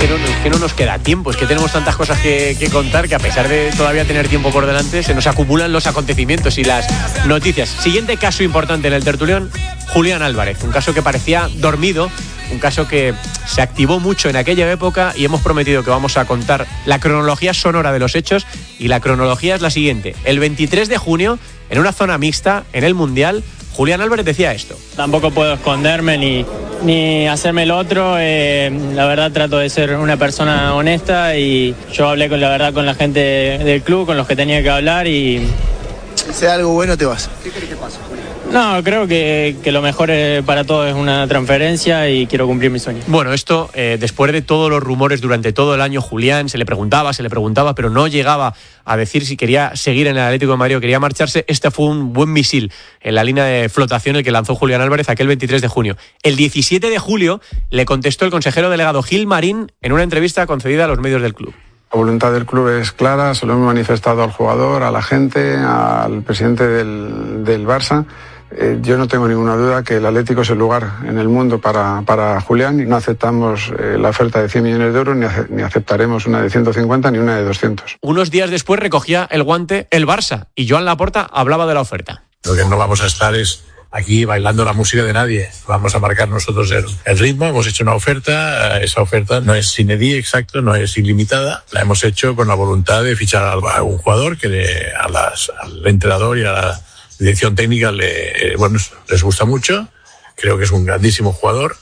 que no nos queda tiempo, es que tenemos tantas cosas que contar que a pesar de todavía tener tiempo por delante se nos acumulan los acontecimientos y las noticias. Siguiente caso importante en el tertulión, Julián Álvarez, un caso que parecía dormido, un caso que se activó mucho en aquella época y hemos prometido que vamos a contar la cronología sonora de los hechos y la cronología es la siguiente. El 23 de junio, en una zona mixta, en el Mundial, Julián Álvarez decía esto. Tampoco puedo esconderme ni hacerme el otro. La verdad trato de ser una persona honesta y yo hablé con la gente del club, con los que tenía que hablar y... Si sea algo bueno te vas. ¿Qué crees que pasa, Julián? No, creo que lo mejor para todos es una transferencia y quiero cumplir mi sueño. Bueno, esto después de todos los rumores durante todo el año, Julián se le preguntaba, pero no llegaba a decir si quería seguir en el Atlético de Madrid o quería marcharse. Este fue un buen misil en la línea de flotación el que lanzó Julián Álvarez aquel 23 de junio. El 17 de julio le contestó el consejero delegado Gil Marín en una entrevista concedida a los medios del club. La voluntad del club es clara, se lo hemos manifestado al jugador, a la gente, al presidente del Barça. Yo no tengo ninguna duda que el Atlético es el lugar en el mundo para Julián y no aceptamos la oferta de 100 millones de euros ni aceptaremos una de 150 ni una de 200. Unos días después recogía el guante el Barça y Joan Laporta hablaba de la oferta. Lo que no vamos a estar es aquí bailando la música de nadie. Vamos a marcar nosotros el ritmo. Hemos hecho una oferta. Esa oferta no es sine die, exacto, no es ilimitada. La hemos hecho con la voluntad de fichar a un jugador que al entrenador y a la dirección técnica les gusta mucho. Creo que es un grandísimo jugador.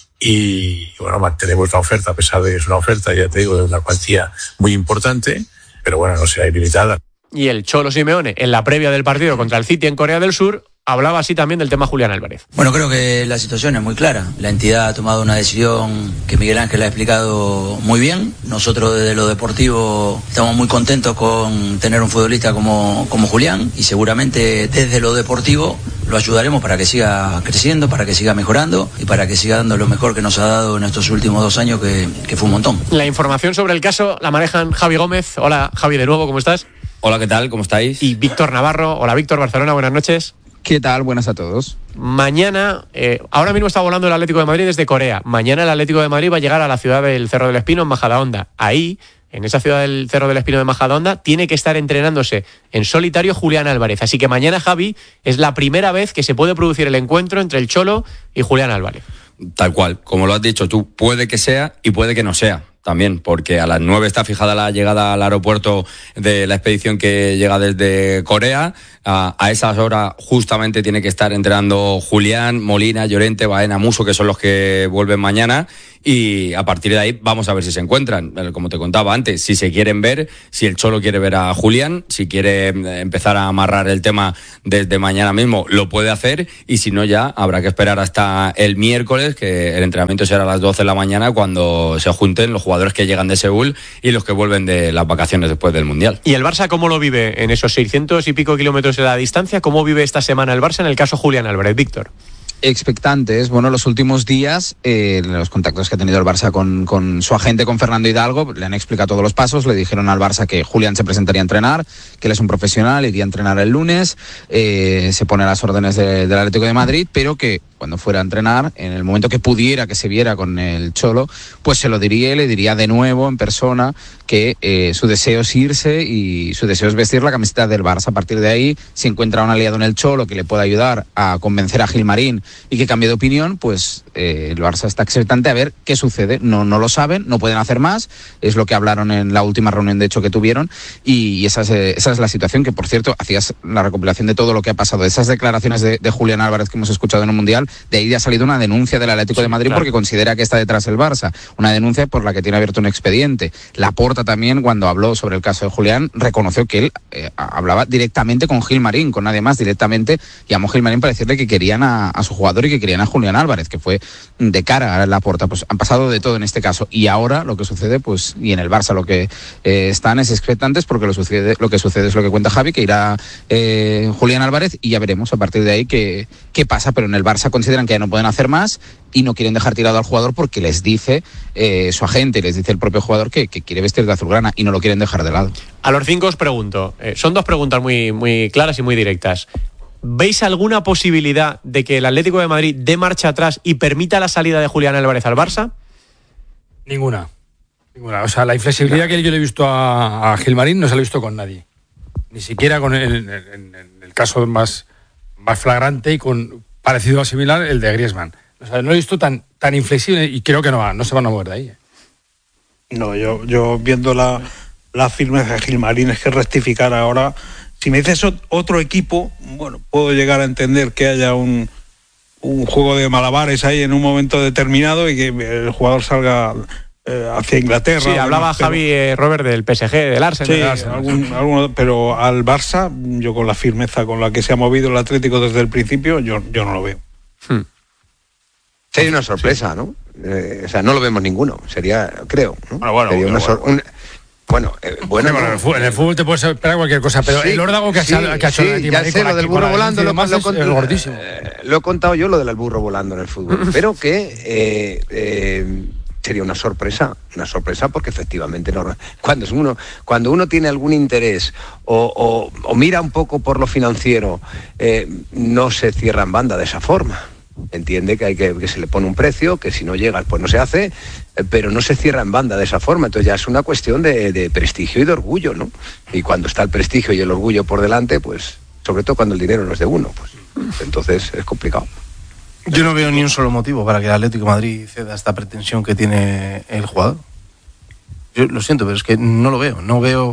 Y bueno, mantenemos la oferta, a pesar de que es una oferta, ya te digo, de una cuantía muy importante. Pero bueno, no será ilimitada. Y el Cholo Simeone, en la previa del partido contra el City en Corea del Sur, hablaba así también del tema Julián Álvarez. Bueno, creo que la situación es muy clara. La entidad ha tomado una decisión que Miguel Ángel ha explicado muy bien. Nosotros desde lo deportivo estamos muy contentos con tener un futbolista como Julián y seguramente desde lo deportivo lo ayudaremos para que siga creciendo, para que siga mejorando y para que siga dando lo mejor que nos ha dado en estos últimos 2 años que fue un montón. La información sobre el caso la manejan Javi Gómez. Hola Javi, de nuevo, ¿cómo estás? Hola, ¿qué tal? ¿Cómo estáis? Y Víctor Navarro. Hola Víctor, Barcelona, buenas noches. ¿Qué tal? Buenas a todos. Mañana, ahora mismo está volando el Atlético de Madrid desde Corea. Mañana el Atlético de Madrid va a llegar a la ciudad del Cerro del Espino, en Majadahonda. Ahí, en esa ciudad del Cerro del Espino de Majadahonda, tiene que estar entrenándose en solitario Julián Álvarez. Así que mañana, Javi, es la primera vez que se puede producir el encuentro entre el Cholo y Julián Álvarez. Tal cual, como lo has dicho tú, puede que sea y puede que no sea. También, porque a las 9 está fijada la llegada al aeropuerto de la expedición que llega desde Corea. A esas horas justamente tiene que estar entrenando Julián, Molina, Llorente, Baena, Muso, que son los que vuelven mañana. Y a partir de ahí vamos a ver si se encuentran. Como te contaba antes, si se quieren ver, si el Cholo quiere ver a Julián, si quiere empezar a amarrar el tema desde mañana mismo, lo puede hacer. Y si no, ya habrá que esperar hasta el miércoles, que el entrenamiento será a las 12 de la mañana, cuando se junten los jugadores que llegan de Seúl y los que vuelven de las vacaciones después del Mundial. ¿Y el Barça cómo lo vive en esos 600 y pico kilómetros de la distancia? ¿Cómo vive esta semana el Barça en el caso Julián Álvarez, Víctor? Expectantes. Bueno, los últimos días, los contactos que ha tenido el Barça con su agente, con Fernando Hidalgo, le han explicado todos los pasos, le dijeron al Barça que Julián se presentaría a entrenar, que él es un profesional, iría a entrenar el lunes, se pone a las órdenes del Atlético de Madrid, pero que cuando fuera a entrenar, en el momento que pudiera que se viera con el Cholo, pues se lo diría y le diría de nuevo en persona que su deseo es irse y su deseo es vestir la camiseta del Barça. A partir de ahí, si encuentra un aliado en el Cholo que le pueda ayudar a convencer a Gil Marín y que cambie de opinión, pues el Barça está expectante a ver qué sucede. No lo saben, no pueden hacer más, es lo que hablaron en la última reunión de hecho que tuvieron y esa es la situación. Que por cierto, hacías la recopilación de todo lo que ha pasado, de esas declaraciones de Julián Álvarez que hemos escuchado en el Mundial. De ahí ha salido una denuncia del Atlético de Madrid, claro, porque considera que está detrás el Barça, una denuncia por la que tiene abierto un expediente. Laporta también, cuando habló sobre el caso de Julián, reconoció que él hablaba directamente con Gil Marín, con nadie más, directamente llamó a Gil Marín para decirle que querían a su jugador y que querían a Julián Álvarez, que fue de cara a Laporta. Pues han pasado de todo en este caso y ahora lo que sucede, pues, y en el Barça lo que están es expectantes, porque lo que sucede es lo que cuenta Javi, que irá Julián Álvarez y ya veremos a partir de ahí qué pasa. Pero en el Barça consideran que ya no pueden hacer más y no quieren dejar tirado al jugador porque les dice su agente, les dice el propio jugador que quiere vestir de azulgrana y no lo quieren dejar de lado. A los 5 os pregunto, son 2 preguntas muy, muy claras y muy directas. ¿Veis alguna posibilidad de que el Atlético de Madrid dé marcha atrás y permita la salida de Julián Álvarez al Barça? Ninguna. Bueno, o sea, la inflexibilidad que yo le he visto a Gilmarín no se la he visto con nadie. Ni siquiera con en el caso más flagrante y con parecido o similar el de Griezmann. O sea, no lo he visto tan inflexible y creo que no se van a mover de ahí. No, yo viendo la firmeza de Gilmarín, es que rectificar ahora. Si me dices otro equipo, bueno, puedo llegar a entender que haya un juego de malabares ahí en un momento determinado y que el jugador salga hacia Inglaterra. Sí, hablaba Javi Robert del PSG, del Arsenal. Sí, pero al Barça, yo con la firmeza con la que se ha movido el Atlético desde el principio, yo no lo veo. Sería una sorpresa, ¿no? O sea, no lo vemos ninguno. Sería, creo, ¿no? Sería En el fútbol te puedes esperar cualquier cosa, pero sí, el órdago que ha hecho el ya sé, lo del burro volando es gordísimo. Lo he contado yo, lo del burro volando en el fútbol, pero que sería una sorpresa porque efectivamente cuando uno tiene algún interés o mira un poco por lo financiero, no se cierra en banda de esa forma. Entiende que se le pone un precio, que si no llega pues no se hace, pero no se cierra en banda de esa forma. Entonces ya es una cuestión de prestigio y de orgullo, ¿no? Y cuando está el prestigio y el orgullo por delante, pues sobre todo cuando el dinero no es de uno, pues entonces es complicado. Yo no veo ni un solo motivo para que el Atlético de Madrid ceda esta pretensión que tiene el jugador. Yo lo siento, pero es que no lo veo. No veo.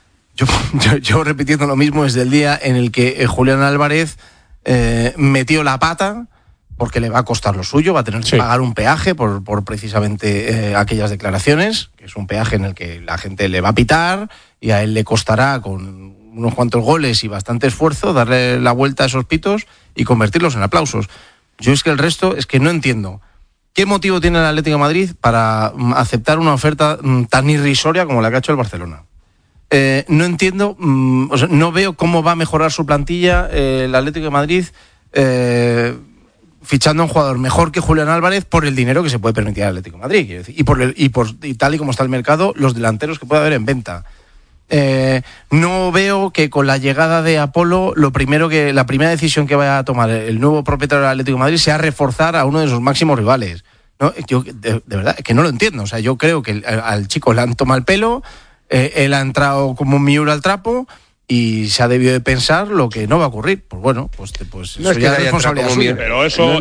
Yo repitiendo lo mismo desde el día en el que Julián Álvarez metió la pata, porque le va a costar lo suyo, va a tener que pagar un peaje por precisamente aquellas declaraciones, que es un peaje en el que la gente le va a pitar y a él le costará con unos cuantos goles y bastante esfuerzo darle la vuelta a esos pitos y convertirlos en aplausos. Yo es que el resto es que no entiendo. ¿Qué motivo tiene el Atlético de Madrid para aceptar una oferta tan irrisoria como la que ha hecho el Barcelona? No entiendo, no veo cómo va a mejorar su plantilla el Atlético de Madrid fichando a un jugador mejor que Julián Álvarez por el dinero que se puede permitir al Atlético de Madrid, quiero decir, y tal y como está el mercado, los delanteros que puede haber en venta. No veo que con la llegada de Apolo la primera decisión que vaya a tomar el nuevo propietario del Atlético de Madrid sea reforzar a uno de sus máximos rivales, ¿no? Yo de verdad es que no lo entiendo. O sea, yo creo que al chico le han tomado el pelo, él ha entrado como un Miura al trapo y se ha debido de pensar lo que no va a ocurrir. Pues bueno, pues no es que haya responsabilidad suya. Pero eso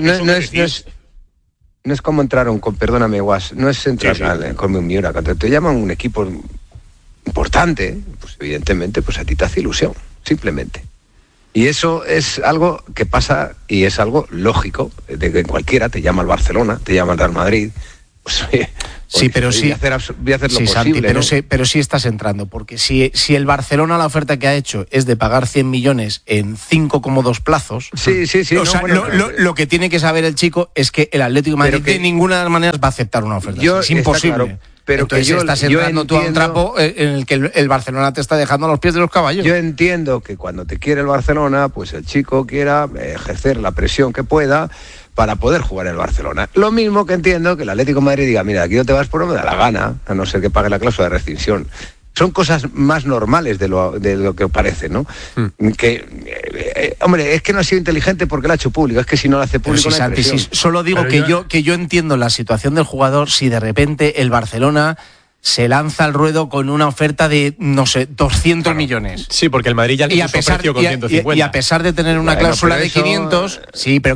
no es como entraron con, perdóname, Guas, no es entrar con un Miura. Cuando te llaman un equipo importante, pues evidentemente pues a ti te hace ilusión, simplemente. Y eso es algo que pasa y es algo lógico, de que cualquiera te llama al Barcelona, te llama al Real Madrid, pues sí, pero sí. Voy a hacer lo posible, Santi, pero, ¿no? pero sí estás entrando, porque si el Barcelona la oferta que ha hecho es de pagar 100 millones en 5 cómodos plazos, sí. O sea, lo que tiene que saber el chico es que el Atlético de Madrid de ninguna de las maneras va a aceptar una oferta. Es imposible. Claro, pero entonces que estás entrando tú a un trapo en el que el Barcelona te está dejando a los pies de los caballos. Yo entiendo que cuando te quiere el Barcelona, pues el chico quiera ejercer la presión que pueda para poder jugar en el Barcelona. Lo mismo que entiendo que el Atlético de Madrid diga, mira, aquí no te vas por no me da la gana, a no ser que pague la cláusula de rescisión. Son cosas más normales de lo que parece, ¿no? Hombre, es que no ha sido inteligente porque lo ha hecho público, es que si no lo hace público no hay presión. Solo digo que yo entiendo la situación del jugador si de repente el Barcelona se lanza al ruedo con una oferta de, no sé, 200 millones. Sí, porque el Madrid ya le puso precio con 150. Y a pesar de tener una cláusula de 500, sí, pero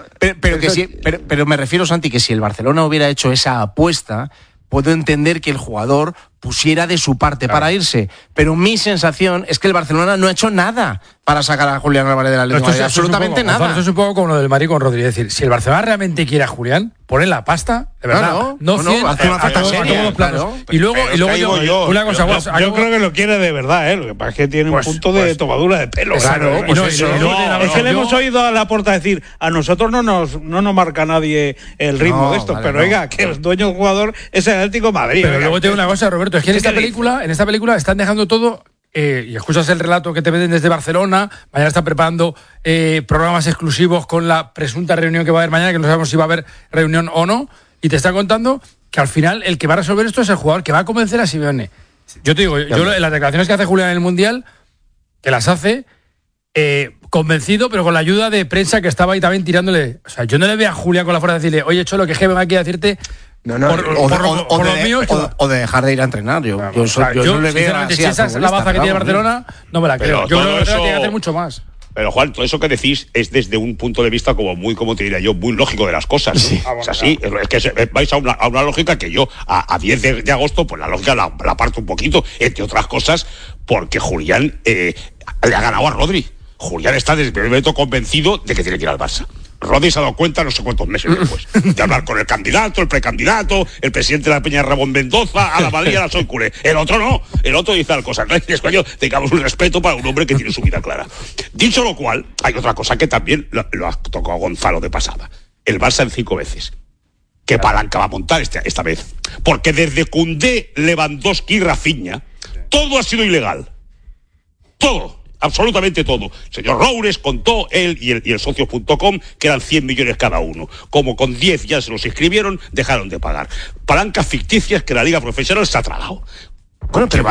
me refiero, Santi, que si el Barcelona hubiera hecho esa apuesta, puedo entender que el jugador pusiera de su parte para irse, pero mi sensación es que el Barcelona no ha hecho nada para sacar a Julián Álvarez de la Liga, absolutamente nada. Esto es un poco como lo del Madrid con Rodri, es decir, si el Barcelona realmente quiere a Julián, pone la pasta, de verdad, hace una oferta seria, claro. Y luego yo una cosa, yo creo que lo quiere de verdad, lo que pasa es que tiene un punto de tomadura de pelo. Claro, es que le hemos oído a Laporta decir, a nosotros no nos marca nadie el ritmo de esto, pero oiga, que el dueño del jugador es el Atlético de Madrid. Pero luego tengo una cosa, Roberto, es que en esta película están dejando todo, y escuchas el relato que te venden desde Barcelona, mañana están preparando programas exclusivos con la presunta reunión que va a haber mañana, que no sabemos si va a haber reunión o no, y te están contando que al final el que va a resolver esto es el jugador que va a convencer a Simeone. Yo te digo, las declaraciones que hace Julián en el Mundial, que las hace convencido, pero con la ayuda de prensa que estaba ahí también tirándole. O sea, yo no le veo a Julián con la fuerza de decirle, oye, Cholo, que vengo aquí a decirte O de dejar de ir a entrenar. Yo no le veo así. Si esa es la baza que tiene Barcelona, no me la creo. Yo creo que tiene que hacer mucho más. Pero Juan, todo eso que decís es desde un punto de vista como te diría yo, muy lógico de las cosas, ¿no? Sí. Es así, es que vais a una lógica que yo a 10 de agosto, pues la lógica la parto un poquito, entre otras cosas, porque Julián le ha ganado a Rodri. Julián está desde el primer momento convencido de que tiene que ir al Barça. Rodri se ha dado cuenta no sé cuántos meses después de hablar con el candidato, el precandidato, el presidente de la Peña Ramón Mendoza, a la Madrid, a la soy culé. El otro no, el otro dice tal cosa. En español tengamos un respeto para un hombre que tiene su vida clara. Dicho lo cual, hay otra cosa que también lo ha tocado Gonzalo de pasada. El Barça en 5 veces. ¿Qué palanca va a montar esta vez? Porque desde Koundé, Lewandowski y Rafinha, todo ha sido ilegal. Todo. Absolutamente todo. Señor Roures contó, él y el socios.com, que eran 100 millones cada uno. Como con 10 ya se los inscribieron, dejaron de pagar. Palancas ficticias que la Liga Profesional se ha tragado. Bueno, pero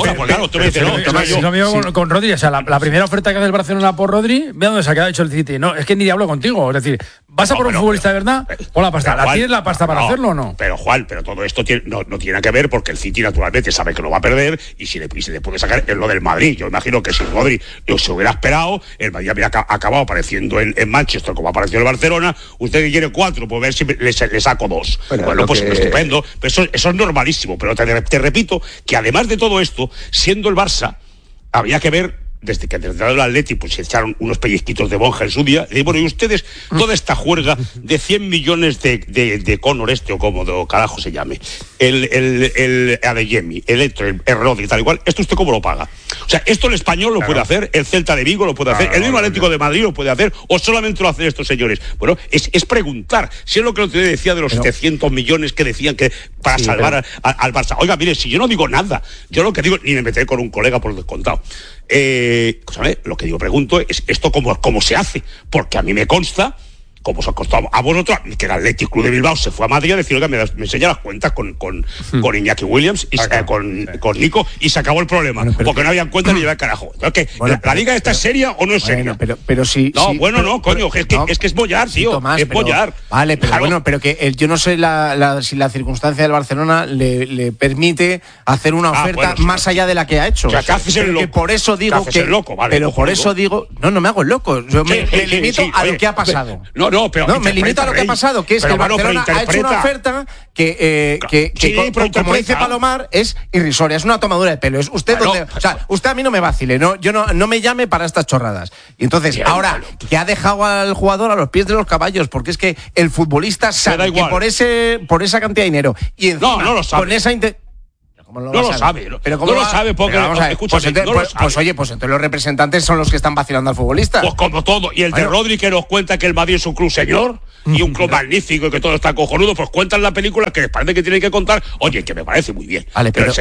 lo mío con Rodri, o sea, la primera oferta que hace el Barcelona por Rodri, ve dónde se ha quedado hecho el City. No, es que ni hablo contigo, es decir, ¿vas a por un futbolista de verdad? Pon la pasta. ¿La tienes la pasta para hacerlo o no? Pero Juan, todo esto no tiene que ver porque el City naturalmente sabe que lo va a perder y si le puede sacar es lo del Madrid. Yo imagino que si Rodri se hubiera esperado, el Madrid habría acabado apareciendo en Manchester como apareció el Barcelona. Usted que quiere 4, pues ver si le saco 2. Bueno, pues estupendo. Pero eso es normalísimo. Pero te repito que además de todo esto, siendo el Barça, había que ver, desde el Atleti, pues se echaron unos pellizquitos de Bonja en su día, y bueno, y ustedes, toda esta juerga de 100 millones de Conor o como carajo se llame, el Adeyemi, el Rodri, tal igual, ¿esto usted cómo lo paga? O sea, esto el Español lo puede hacer, el Celta de Vigo lo puede hacer, el mismo Atlético de Madrid lo puede hacer, o solamente lo hacen estos señores. Bueno, es preguntar, si es lo que el otro día decía de los 700 millones que decían que para salvar al Barça. Oiga, mire, si yo no digo nada, yo lo que digo, ni me meteré con un colega por descontado. Lo que digo, pregunto, es esto cómo se hace, porque a mí me consta, como os ha costado a vosotros, que el Athletic Club de Bilbao se fue a Madrid a decir, oiga, me enseña las cuentas con Iñaki Williams y con Nico, y se acabó el problema, porque no habían cuentas ni llevar carajo. Entonces, ¿la liga esta es seria o no es seria? Pero sí. No, no, coño, es que es bollar, tío. Tomás, es bollar. Vale, pero claro. Pero que yo no sé si la circunstancia del Barcelona le permite hacer una oferta más allá de la que ha hecho. O sea, que haces el loco. Que por eso digo que. Loco, vale, pero por eso digo. No me hago el loco. Yo me limito a lo que ha pasado. Me limito a lo que ha pasado, que es que el Barcelona ha hecho una oferta que como dice Palomar, es irrisoria, es una tomadura de pelo. Es usted usted a mí no me vacile, no me llame para estas chorradas. Y entonces, ahora, que ha dejado al jugador a los pies de los caballos, porque es que el futbolista sabe que por esa cantidad de dinero y encima no lo sabe. Con esa no lo sabe. Pero ¿cómo no lo sabe? Porque, escúchame, pues entonces los representantes son los que están vacilando al futbolista. Pues como todo. Y el de Rodri, que nos cuenta que el Madrid es un club señor y un club magnífico y que todo está cojonudo, pues cuentan la película que les parece que tienen que contar. Oye, que me parece muy bien. Vale, pero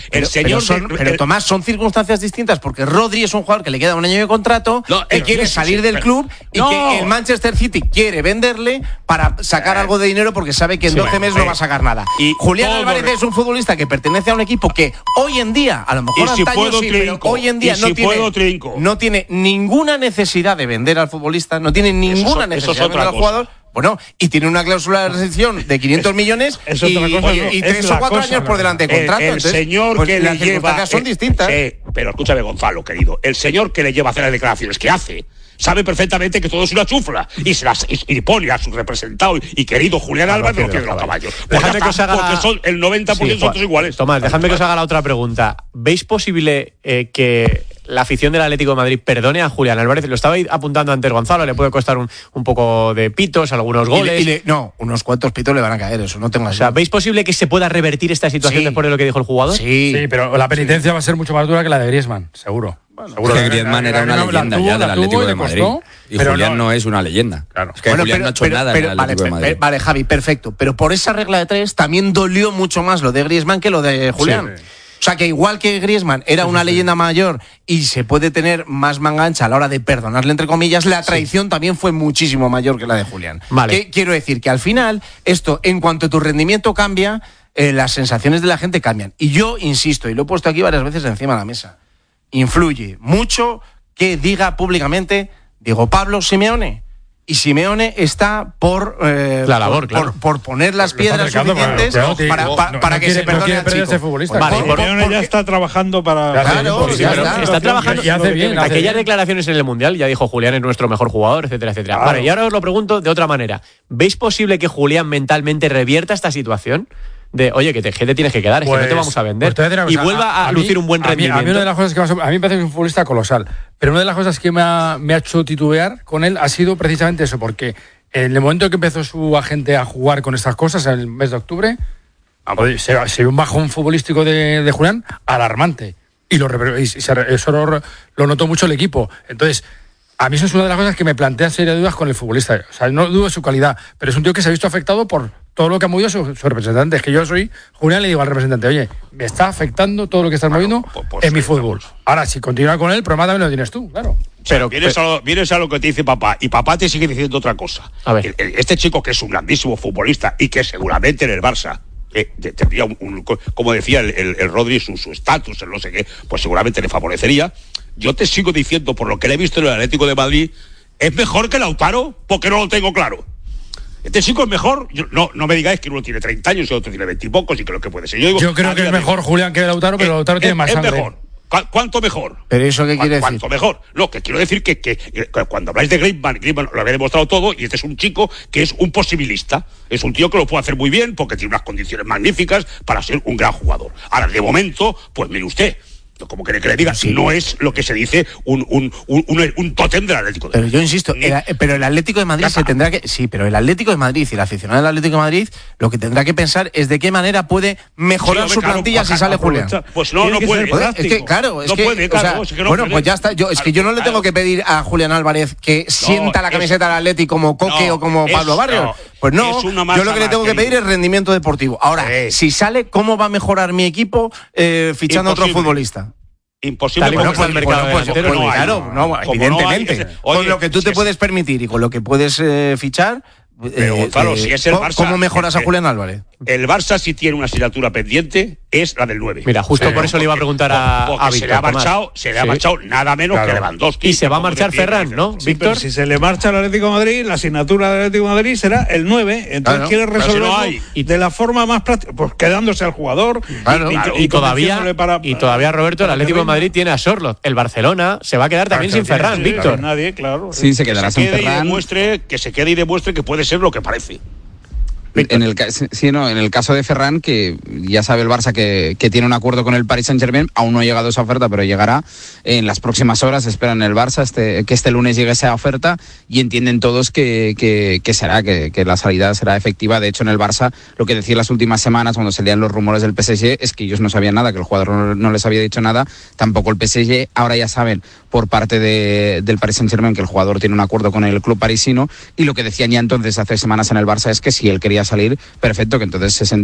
Tomás, son circunstancias distintas, porque Rodri es un jugador que le queda un año de contrato, que quiere salir del club y que el Manchester City quiere venderle para sacar algo de dinero porque sabe que en 12 meses no va a sacar nada. Y Julián Álvarez es un futbolista que pertenece a un equipo que hoy en día, a lo mejor antaño sí, pero hoy en día no tiene ninguna necesidad de vender al futbolista, no tiene ninguna necesidad de vender al jugador. Bueno, y tiene una cláusula de rescisión de 500 millones y 3 o 4 años por delante de contrato. El señor que las circunstancias son distintas. Pero escúchame, Gonzalo, querido, el señor que le lleva a hacer las declaraciones que hace sabe perfectamente que todo es una chufla y pone a su representado y querido Julián Álvarez los pies de los caballos. Porque son el 90% son todos iguales. Tomás, dejadme que os haga la otra pregunta. ¿Veis posible que la afición del Atlético de Madrid perdone a Julián Álvarez? Lo estaba apuntando antes Gonzalo, le puede costar un poco de pitos, algunos goles. Unos cuantos pitos le van a caer, eso no tengo así. O sea, ¿veis posible que se pueda revertir esta situación después de lo que dijo el jugador? Sí, pero la penitencia va a ser mucho más dura que la de Griezmann, seguro. Seguro que Griezmann era una leyenda ya del Atlético de Madrid. Y Julián no es una leyenda. Claro. Es que Julián no ha hecho nada en el Atlético de Madrid. Vale, Javi, perfecto. Pero por esa regla de 3 también dolió mucho más lo de Griezmann que lo de Julián. Sí. O sea, que igual que Griezmann era una leyenda mayor y se puede tener más manga ancha a la hora de perdonarle, entre comillas, la traición también fue muchísimo mayor que la de Julián. Vale. Quiero decir que al final, esto, en cuanto tu rendimiento cambia, las sensaciones de la gente cambian. Y yo insisto, y lo he puesto aquí varias veces encima de la mesa, influye mucho que diga públicamente Diego Pablo Simeone. y Simeone está por la labor, claro. por poner las piedras suficientes para que se perdone al chico. Vale, Simeone ya está trabajando para... Claro, está trabajando y hace bien. Aquellas declaraciones en el Mundial, ya dijo Julián es nuestro mejor jugador, etcétera, etcétera. Claro. Vale, y ahora os lo pregunto de otra manera. ¿Veis posible que Julián mentalmente revierta esta situación? De, oye, que te tienes que quedar, es que no te vamos a vender. Y vuelva a lucir un buen rendimiento. A mí una de las cosas que a mí me parece que es un futbolista colosal, pero una de las cosas que me ha hecho titubear con él ha sido precisamente eso, porque en el momento que empezó su agente a jugar con estas cosas, en el mes de octubre, se vio un bajón futbolístico de Julián alarmante. Y eso lo notó mucho el equipo. Entonces, a mí eso es una de las cosas que me plantea seria dudas con el futbolista. O sea, no dudo de su calidad, pero es un tío que se ha visto afectado por todo lo que ha movido su representante. Es que yo soy Julián, le digo al representante, oye, me está afectando todo lo que estás moviendo en mi fútbol. Ahora, si continúa con él, problema también lo tienes tú, claro. Pero vienes a lo que te dice papá, y papá te sigue diciendo otra cosa. A ver. Este chico, que es un grandísimo futbolista y que seguramente en el Barça tendría como decía el Rodri, su estatus, el no sé qué, pues seguramente le favorecería. Yo te sigo diciendo, por lo que le he visto en el Atlético de Madrid, ¿es mejor que Lautaro? Porque no lo tengo claro. Este chico es mejor. No me digáis que uno tiene 30 años y otro tiene 20 y pocos, y creo que puede ser. Yo creo que es mejor Julián que Lautaro, pero Lautaro tiene más sangre. Es mejor. ¿Cuánto mejor? ¿Pero eso qué quiere decir? ¿Cuánto mejor? No, que quiero decir que cuando habláis de Griezmann lo había demostrado todo, y este es un chico que es un posibilista. Es un tío que lo puede hacer muy bien porque tiene unas condiciones magníficas para ser un gran jugador. Ahora, de momento, pues mire usted, como quiere que le diga, si no es lo que se dice un tótem del Atlético de Madrid. Madrid. Pero yo insisto, pero el Atlético de Madrid se tendrá que... Sí, pero el Atlético de Madrid y el aficionado del Atlético de Madrid lo que tendrá que pensar es de qué manera puede mejorar su plantilla si sale Julián. Pues no puede. Es que, claro, es que bueno, pues ya está. Es que yo no le tengo que pedir a Julián Álvarez que sienta la camiseta del Atlético como Coque o como Pablo Barrios. Pues no, yo lo que le tengo que pedir es rendimiento deportivo. Ahora, si sale, ¿cómo va a mejorar mi equipo fichando a otro futbolista? Imposible. Evidentemente. Con lo que tú te puedes permitir y con lo que puedes fichar. Pero claro, si es el Barça, ¿cómo mejoras a Julián Álvarez? El Barça, si tiene una asignatura pendiente, es la del 9. Mira, justo por eso le iba a preguntar a Víctor. Se le ha marchado nada menos que Lewandowski. Y se va a marchar Ferran, ¿no, Víctor? Si se le marcha al Atlético de Madrid, la asignatura del Atlético de Madrid será el 9. Entonces quiere resolverlo de la forma más práctica, pues quedándose al jugador. Y todavía, Roberto, el Atlético de Madrid tiene a Sorloth. El Barcelona se va a quedar también sin Ferran, Víctor. Nadie, claro. Sí, se quedará sin Ferran. Que se quede y demuestre que puede ser lo que parece. En el caso de Ferran, que ya sabe el Barça que tiene un acuerdo con el Paris Saint-Germain, aún no ha llegado esa oferta, pero llegará en las próximas horas. Esperan el Barça que este lunes llegue esa oferta, y entienden todos que la salida será efectiva. De hecho, en el Barça, lo que decía las últimas semanas cuando salían los rumores del PSG es que ellos no sabían nada, que el jugador no les había dicho nada, tampoco el PSG. Ahora ya saben por parte del Paris Saint-Germain que el jugador tiene un acuerdo con el club parisino, y lo que decían ya entonces hace semanas en el Barça es que si él quería salir, perfecto, que entonces se